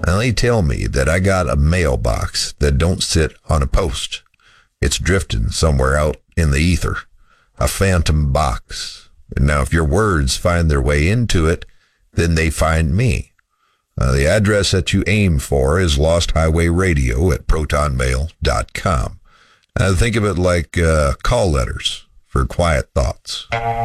And they tell me that I got a mailbox that don't sit on a post. It's drifting somewhere out in the ether. A phantom box. And now if your words find their way into it, then they find me. The address that you aim for is Lost Highway Radio at protonmail.com. Think of it like call letters for quiet thoughts.